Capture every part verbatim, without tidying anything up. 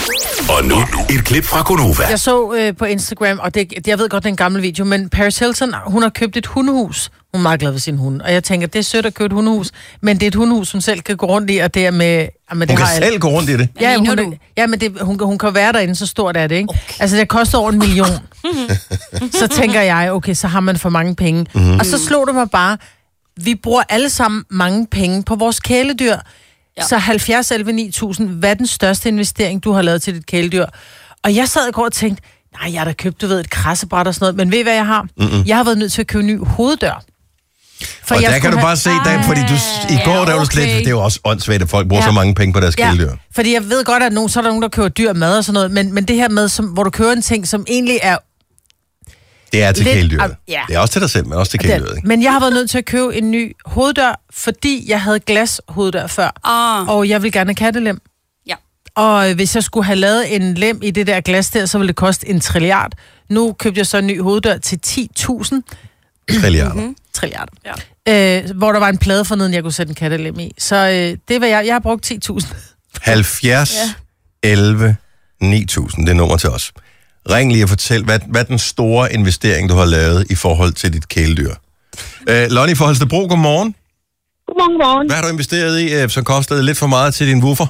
Og nu, et klip fra Gonova. Jeg så øh, på Instagram, og det, jeg ved godt, det er en gammel video, men Paris Hilton, hun har købt et hundehus. Hun er meget glad ved sin hund. Og jeg tænker, det er sødt at købe et hundehus, men det er et hundehus, hun selv kan gå rundt i, og det er med... Hun Men det kan har selv alle. gå rundt i det? Ja, hun, er, ja men det, hun, hun kan være derinde, så stort er det, ikke? Okay. Altså, det koster over en million. Så tænker jeg, okay, så har man for mange penge. Mm-hmm. Og så slog det mig bare, vi bruger alle sammen mange penge på vores kæledyr. Ja. Så halvfjerds elleve ni tusind, hvad er den største investering, du har lavet til dit kæledyr? Og jeg sad i går og tænkte, nej, jeg har da købt, du ved, et krassebræt og sådan noget, men ved I, hvad jeg har? Mm-mm. Jeg har været nødt til at købe en ny hoveddør. For og der kan du have... bare se, der, fordi du, i går, ja, der var du slet, det er jo også åndssvagt, at folk bruger ja. så mange penge på deres ja. kæledyr. Fordi jeg ved godt, at nogen, så er der nogen, der køber dyr mad og sådan noget, men, men det her med, som, hvor du køber en ting, som egentlig er... Det er til kæledyr. Ja. Det er også til dig selv, men også til kæledyr. Men jeg har været nødt til at købe en ny hoveddør, fordi jeg havde glas hoveddør før. Ah. Og jeg vil gerne have kattelem. Ja. Og hvis jeg skulle have lavet en lem i det der glas der, så ville det koste en trilliard. Nu købte jeg så en ny hoveddør til ti tusind. Trilliarder. Mm-hmm. Trilliarder. Ja. Øh, hvor der var en plade forneden, jeg kunne sætte en kattelem i. Så øh, det var jeg. Jeg har brugt ti tusind. halvfjerds elleve ni tusind, det er nummer til os. Ring lige og fortæl, hvad, hvad er den store investering, du har lavet i forhold til dit kæledyr? Øh, Lonnie fra Holstebro, godmorgen. Godmorgen, godmorgen. Hvad har du investeret i, som kostede lidt for meget til din woofer?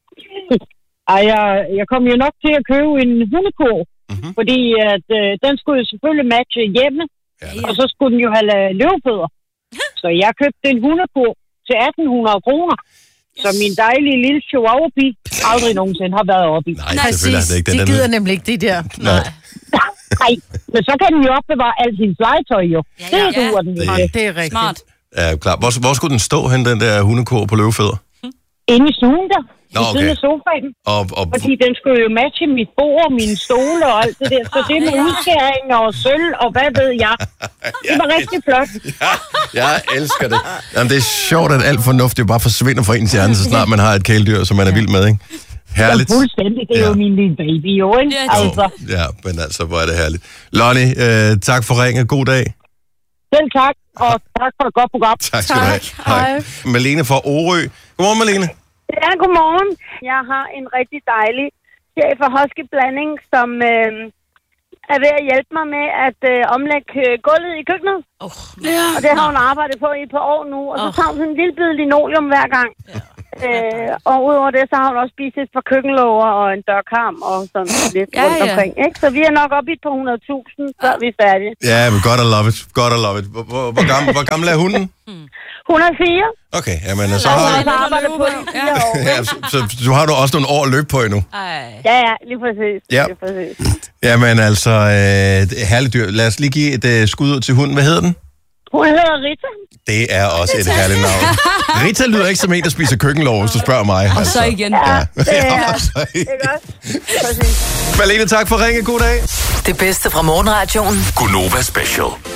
Ej, jeg, jeg kom jo nok til at købe en hundekur, mm-hmm. fordi at, øh, den skulle jo selvfølgelig matche hjemme, ja, og så skulle den jo have løvefødder. Så jeg købte en hundekur til atten hundrede kroner. Så min dejlige lille chihuahua-pige aldrig nogensinde har været oppe i. Nej, selvfølgelig er det ikke. Den de gider nemlig ikke det der. Nej. Nej, men så kan den jo opbevare alt hendes legetøj jo. Ja, ja, ja. Det duer den jo. Det, det er rigtigt. Smart. Ja, klar. Hvor, hvor skulle den stå hen, den der hundekur på løvefødder? Inde i stuen der. Nå, okay. I siden af sofaen. Og, og... Fordi den skulle jo matche mit bord, mine stole og alt det der. Så det med udskæringer og sølv og hvad ved jeg. Det var rigtig flot. Ja, jeg elsker det. Jamen, det er sjovt, at alt fornuftigt bare forsvinder fra ens hjerne, så snart man har et kæledyr, som man er vild med, ikke? Herligt. Ja, fuldstændig. Det er ja. jo min lille baby, jo, ikke? Ja, altså. Ja, men altså, hvor er det herligt. Lonnie, øh, tak for ringet. God dag. Selv tak, og tak for et godt program. Tak skal du have. Hej. Malene fra Orø. Godmorgen, Malene. Ja, godmorgen. Jeg har en rigtig dejlig chef for Husky Blanding, som øh, er ved at hjælpe mig med at øh, omlægge øh, gulvet i køkkenet. Oh, ja. Og det har hun arbejdet på i et par år nu. Og så tager hun sådan en lille bid linoleum hver gang. Ja. Øh, og udover det, så har hun også spist et par køkkenlåger og en dørkarm og sådan lidt ja, rundt omkring. Ja. Ikke? Så vi er nok oppe i et par hundrede tusind, så er vi færdige. Ja, men godt at love it. Godt at love it. Hvor, hvor, hvor, gammel, hvor gammel er hunden? Hun er fire. Okay, jamen så har du... arbejdet på det i fire år. Ja, så, så, så har du også nogle år at løbe på endnu. Ja, ja, lige præcis. Ja. Lige præcis. Jamen altså, øh, herligt dyr. Lad os lige give et øh, skud ud til hunden. Hvad hedder den? Hun hedder Rita. Det er også et herligt navn. Rita lyder ikke som en, der spiser køkkenlov, hvis du spørger mig. Og altså. så igen. Ja, ja. det er, og så det er godt. Malene, tak for ringe. God dag. Det bedste fra morgenradioen. Gonova Special.